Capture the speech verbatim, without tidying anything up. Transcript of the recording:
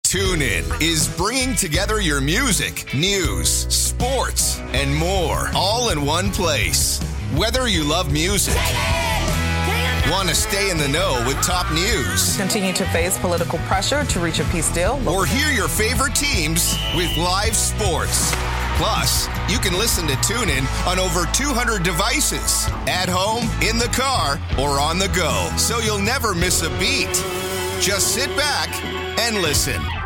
TuneIn is bringing together your music, news, sports, and more, all in one place. Whether you love music, want to stay in the know with top news, continue to face political pressure to reach a peace deal, or hear your favorite teams with live sports. Plus, you can listen to TuneIn on over two hundred devices, at home, in the car, or on the go, so you'll never miss a beat. Just sit back and listen.